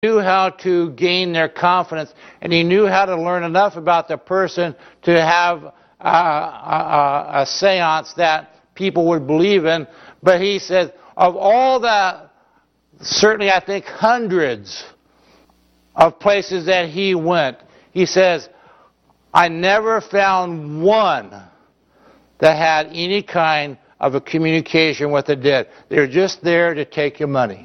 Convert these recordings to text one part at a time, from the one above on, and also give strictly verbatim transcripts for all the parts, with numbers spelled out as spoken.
knew how to gain their confidence, and he knew how to learn enough about the person to have a, a, a seance that people would believe in. But he says, of all the, certainly I think hundreds of places that he went, he says, I never found one that had any kind of a communication with the dead. They're just there to take your money.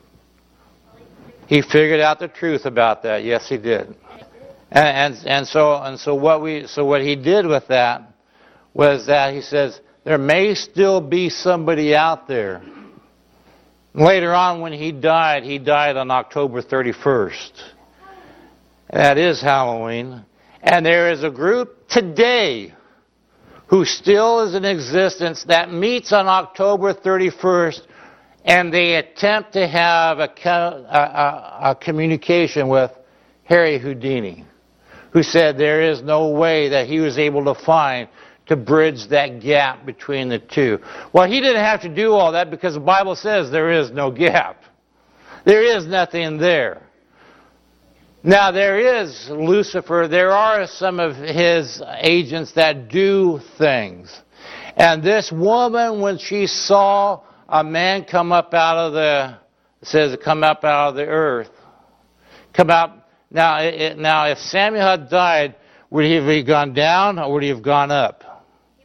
He figured out the truth about that. Yes, he did. And, and and so and so what we so what he did with that was that he says there may still be somebody out there. Later on, when he died, he died on October thirty-first. That is Halloween, and there is a group today who still is in existence that meets on October thirty-first. And they attempt to have a, a, a communication with Harry Houdini, who said there is no way that he was able to find to bridge that gap between the two. Well, he didn't have to do all that because the Bible says there is no gap. There is nothing there. Now, there is Lucifer. There are some of his agents that do things. And this woman, when she saw a man come up out of the, it says come up out of the earth. Come up. Now, it, now, if Samuel had died, would he have gone down or would he have gone up?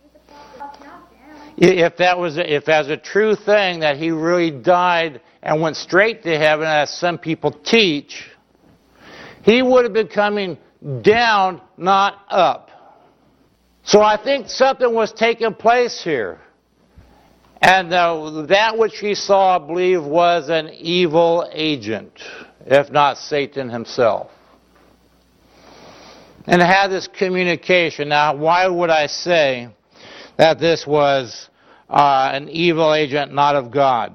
If that was, if as a true thing that he really died and went straight to heaven, as some people teach, he would have been coming down, not up. So I think something was taking place here. And uh, that which he saw, I believe, was an evil agent, if not Satan himself. And had this communication. Now, why would I say that this was uh, an evil agent, not of God?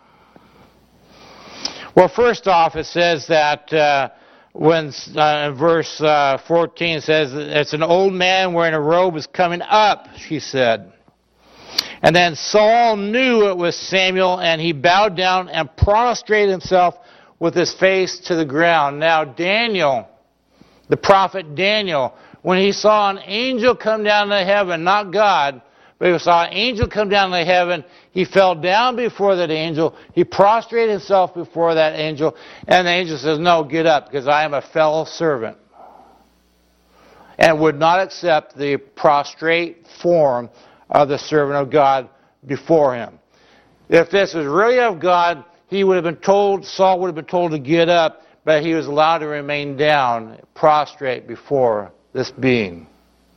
Well, first off, it says that uh, when uh, in verse uh, fourteen says, it's an old man wearing a robe is coming up, she said. And then Saul knew it was Samuel, and he bowed down and prostrated himself with his face to the ground. Now Daniel, the prophet Daniel, when he saw an angel come down to heaven, not God, but he saw an angel come down to heaven, he fell down before that angel, he prostrated himself before that angel, and the angel says, no, get up, because I am a fellow servant. And would not accept the prostrate form of the servant of God before him. If this was really of God, he would have been told, Saul would have been told to get up, but he was allowed to remain down, prostrate before this being.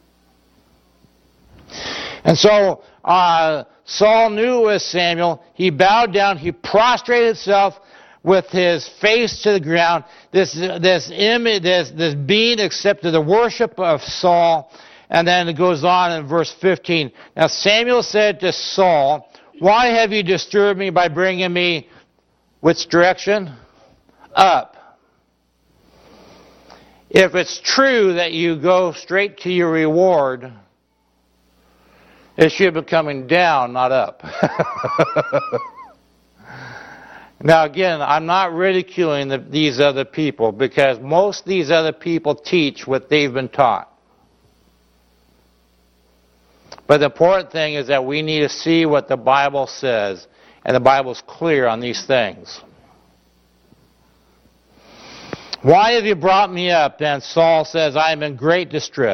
And so uh, Saul knew it was Samuel. He bowed down, he prostrated himself with his face to the ground. This this image, this this being accepted the worship of Saul. And then it goes on in verse fifteen. Now Samuel said to Saul, why have you disturbed me by bringing me, which direction? Up. If it's true that you go straight to your reward, it should be coming down, not up. Now again, I'm not ridiculing the, these other people, because most of these other people teach what they've been taught. But the important thing is that we need to see what the Bible says, and the Bible's clear on these things. Why have you brought me up? And Saul says, I am in great distress.